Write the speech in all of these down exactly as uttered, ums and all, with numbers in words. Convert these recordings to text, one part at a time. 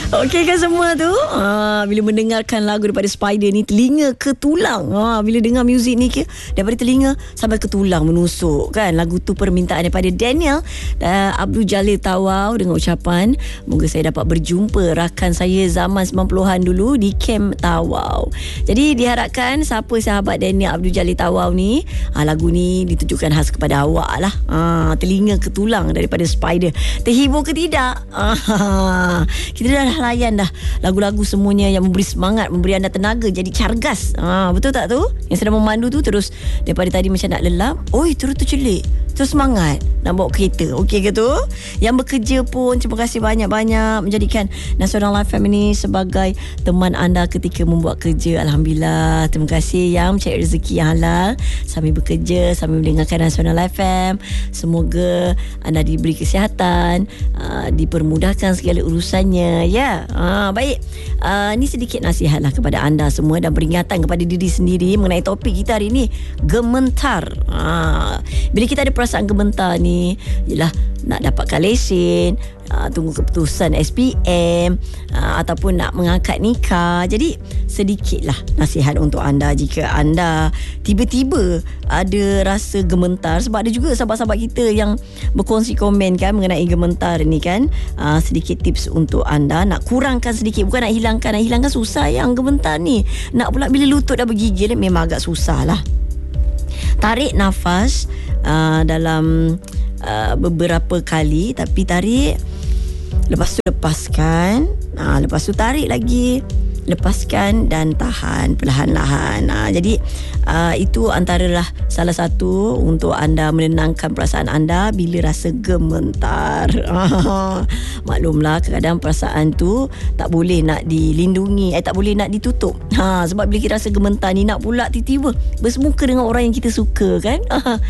Okey kan semua tu? Ha, bila mendengarkan lagu daripada Spider ni, telinga ke tulang. Ha, bila dengar muzik ni ke, daripada telinga sampai ke tulang menusuk kan. Lagu tu permintaan daripada Daniel dan Abdul Jalil Tawau dengan ucapan, moga saya dapat berjumpa rakan saya zaman sembilan puluhan dulu di Kem Tawau. Jadi diharapkan siapa sahabat Daniel Abdul Jalil Tawau ni, ha, lagu ni ditujukan khas kepada awak lah. Ha, telinga ke tulang daripada Spider. Terhibur ke tidak? Ha, kita dah layan dah lagu-lagu semuanya yang memberi semangat, memberi anda tenaga, jadi cargas. Ha, betul tak tu? Yang sedang memandu tu terus daripada tadi macam nak lelap, oi terus tercelik, terus semangat nak bawa kereta. Okey ke tu? Yang bekerja pun terima kasih banyak-banyak menjadikan Nasional F M ini sebagai teman anda ketika membuat kerja. Alhamdulillah, terima kasih yang mencari rezeki yang halal sambil bekerja, sambil mendengarkan Nasional F M. Semoga anda diberi kesihatan, uh, dipermudahkan segala urusannya. Ya, uh, baik. Uh, ni sedikit nasihat lah kepada anda semua dan peringatan kepada diri sendiri mengenai topik kita hari ni, gementar. Uh, bila kita ada perasaan gementar ni, ialah nak dapatkan lesen, uh, tunggu keputusan S P M, uh, ataupun nak mengangkat nikah. Jadi sedikitlah nasihat untuk anda jika anda tiba-tiba ada rasa gementar. Sebab ada juga sahabat-sahabat kita yang berkongsi komen kan mengenai gementar ni kan. uh, Sedikit tips untuk anda nak kurangkan sedikit, bukan nak hilangkan. Nak hilangkan susah yang gementar ni. Nak pula bila lutut dah bergigil memang agak susah lah. Tarik nafas uh, dalam uh, beberapa kali, tapi tarik, lepas tu lepaskan, uh, lepas tu tarik lagi, lepaskan dan tahan perlahan-lahan. Ha, jadi uh, itu antaralah salah satu untuk anda menenangkan perasaan anda bila rasa gementar. Maklumlah kadang-kadang perasaan tu tak boleh nak dilindungi, eh tak boleh nak ditutup. Ha, sebab bila kita rasa gementar ni nak pula tiba-tiba bersemuka dengan orang yang kita suka kan.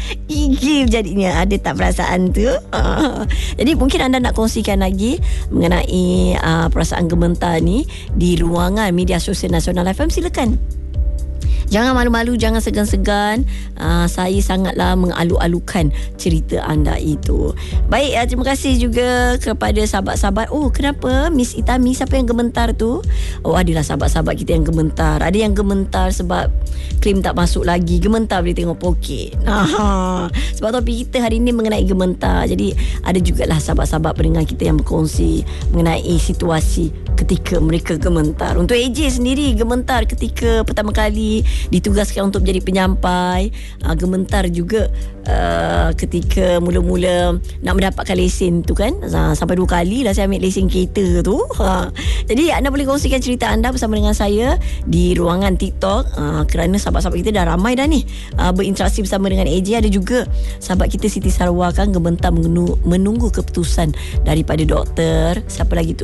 Gigil jadinya, ada tak perasaan tu? Jadi mungkin anda nak kongsikan lagi mengenai uh, perasaan gementar ni di ruangan media sosial Nasional F M, silakan. Jangan malu-malu, jangan segan-segan. Uh, saya sangatlah mengalu-alukan cerita anda itu. Baik, uh, terima kasih juga kepada sahabat-sahabat. Oh, kenapa Miss Itami, siapa yang gementar tu? Oh, adalah sahabat-sahabat kita yang gementar. Ada yang gementar sebab krim tak masuk lagi. Gementar boleh tengok poket. Nah, sebab topik kita hari ini mengenai gementar. Jadi ada jugalah sahabat-sahabat pendengar kita yang berkongsi mengenai situasi ketika mereka gementar. Untuk A J sendiri gementar ketika pertama kali ditugaskan untuk menjadi penyampai. uh, Gementar juga uh, ketika mula-mula nak mendapatkan lesen tu kan. uh, Sampai dua kali lah saya ambil lesen kereta tu. uh, Jadi anda boleh kongsikan cerita anda bersama dengan saya di ruangan TikTok, uh, kerana sahabat-sahabat kita dah ramai dah ni uh, berinteraksi bersama dengan A J. Ada juga sahabat kita Siti Sarwa kan gementar menunggu, menunggu keputusan daripada doktor. Siapa lagi tu?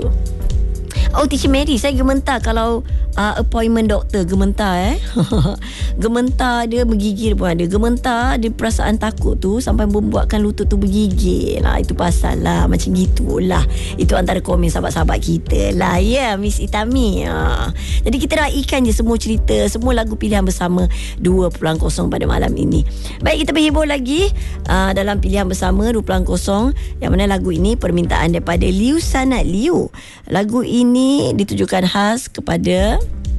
Oh, Teacher Mary, saya gementar kalau uh, appointment doktor. Gementar eh gementar, dia bergigil pun ada. Gementar, dia perasaan takut tu sampai membuatkan lutut tu bergigil lah. Itu pasal lah, macam gitulah. Itu antara komen sahabat-sahabat kita lah. Ya, yeah, Miss Itami. uh. Jadi kita raikan je semua cerita, semua lagu pilihan bersama dua pulang kosong pada malam ini. Baik, kita berhibur lagi uh, dalam pilihan bersama dua pulang kosong, yang mana lagu ini permintaan daripada Liu Sanat Liu. Lagu ini ditujukan khas kepada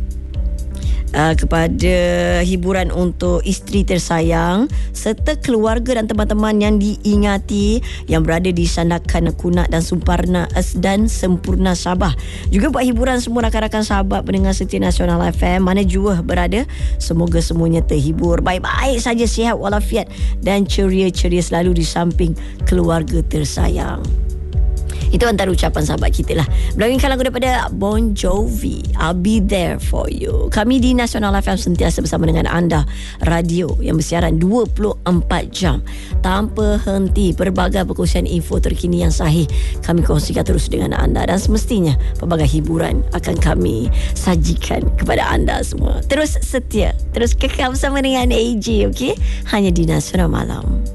uh, kepada hiburan untuk isteri tersayang serta keluarga dan teman-teman yang diingati yang berada di Sandakan Kunak dan Sumparna dan Sempurna Sabah. Juga buat hiburan semua rakan-rakan sahabat pendengar setia Nasional F M mana jua berada. Semoga semuanya terhibur, baik-baik saja, sihat walafiat dan ceria-ceria selalu di samping keluarga tersayang. Itu antara ucapan sahabat kita lah. Melawinkan lagu daripada Bon Jovi, I'll Be There For You. Kami di Nasional F M sentiasa bersama dengan anda, radio yang bersiaran dua puluh empat jam tanpa henti. Pelbagai perkongsian info terkini yang sahih kami kongsikan terus dengan anda, dan semestinya pelbagai hiburan akan kami sajikan kepada anda semua. Terus setia, terus kekal bersama dengan A J, okey? Hanya di Nasional Malam.